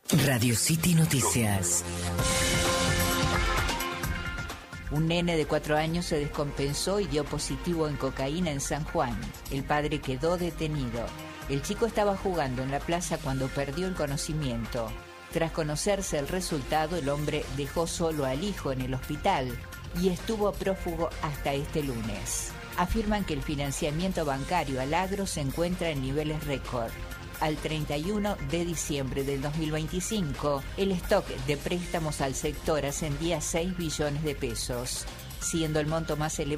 Radio City Noticias. Un nene de 4 años se descompensó y dio positivo en cocaína en San Juan. El padre quedó detenido. El chico estaba jugando en la plaza cuando perdió el conocimiento. Tras conocerse el resultado, el hombre dejó solo al hijo en el hospital y estuvo prófugo hasta este lunes. Afirman que el financiamiento bancario al agro se encuentra en niveles récord. Al 31 de diciembre del 2025, el stock de préstamos al sector ascendía a 6 billones de pesos, siendo el monto más elevado